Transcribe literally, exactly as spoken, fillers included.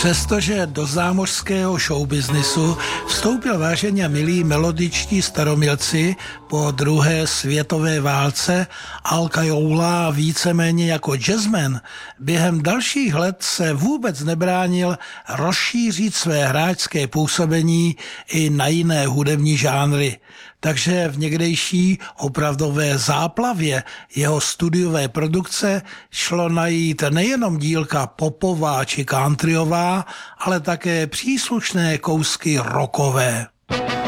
Přestože do zámořského showbiznisu vstoupil váženě milí melodičtí staromilci po druhé světové válce, Al Cajola víceméně jako jazzman během dalších let se vůbec nebránil rozšířit své hráčské působení i na jiné hudební žánry. Takže v někdejší opravdové záplavě jeho studiové produkce šlo najít nejenom dílka popová či countryová, ale také příslušné kousky rockové.